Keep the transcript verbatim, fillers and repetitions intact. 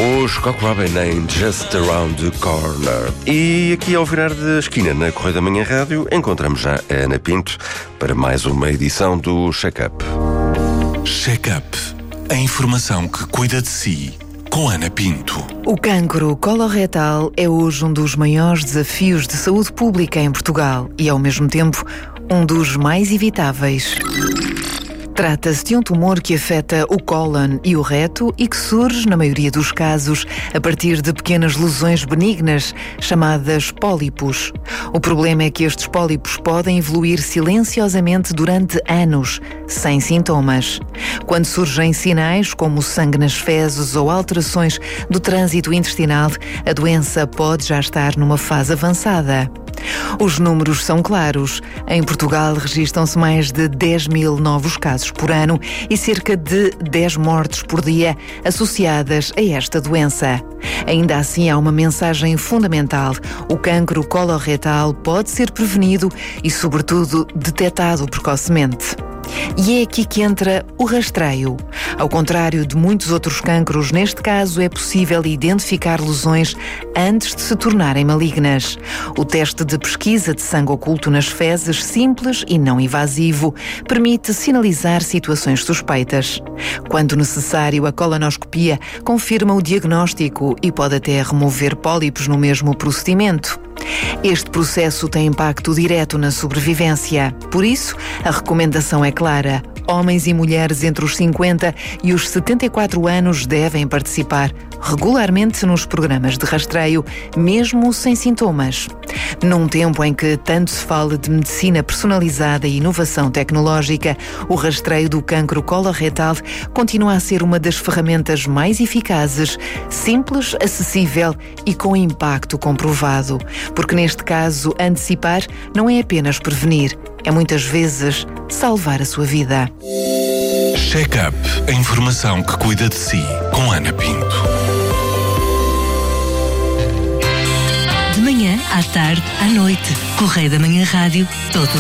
Os Cock Robin em Just Around the Corner. E aqui ao virar da esquina, na Correio da Manhã Rádio, encontramos já a Ana Pinto para mais uma edição do Check-up. Check-up. A informação que cuida de si, com Ana Pinto. O cancro coloretal é hoje um dos maiores desafios de saúde pública em Portugal e, ao mesmo tempo, um dos mais evitáveis. Trata-se de um tumor que afeta o cólon e o reto e que surge, na maioria dos casos, a partir de pequenas lesões benignas, chamadas pólipos. O problema é que estes pólipos podem evoluir silenciosamente durante anos, sem sintomas. Quando surgem sinais como sangue nas fezes ou alterações do trânsito intestinal, a doença pode já estar numa fase avançada. Os números são claros. Em Portugal registram-se mais de dez mil novos casos por ano e cerca de dez mortes por dia associadas a esta doença. Ainda assim, há uma mensagem fundamental. O cancro coloretal pode ser prevenido e, sobretudo, detectado precocemente. E é aqui que entra o rastreio. Ao contrário de muitos outros cancros, neste caso é possível identificar lesões antes de se tornarem malignas. O teste de pesquisa de sangue oculto nas fezes, simples e não invasivo, permite sinalizar situações suspeitas. Quando necessário, a colonoscopia confirma o diagnóstico e pode até remover pólipos no mesmo procedimento. Este processo tem impacto direto na sobrevivência. Por isso, a recomendação é clara. Homens e mulheres entre os cinquenta e os setenta e quatro anos devem participar regularmente nos programas de rastreio, mesmo sem sintomas. Num tempo em que tanto se fala de medicina personalizada e inovação tecnológica, o rastreio do cancro coloretal continua a ser uma das ferramentas mais eficazes, simples, acessível e com impacto comprovado. Porque neste caso, antecipar não é apenas prevenir, é muitas vezes salvar a sua vida. Check-up. A informação que cuida de si, com Ana Pinto. De manhã, à tarde, à noite. Correio da Manhã Rádio, todo